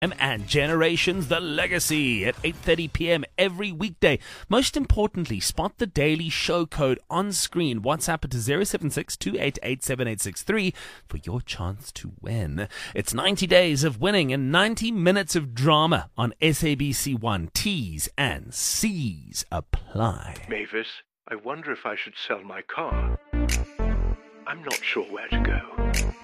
and Generations The Legacy at 8:30 p.m. every weekday. Most importantly, spot the Daily Show code on screen. WhatsApp it to 076-288-7863 for your chance to win. It's 90 days of winning and 90 minutes of drama on SABC1. T's and C's apply. Mavis, I wonder if I should sell my car. I'm not sure where to go.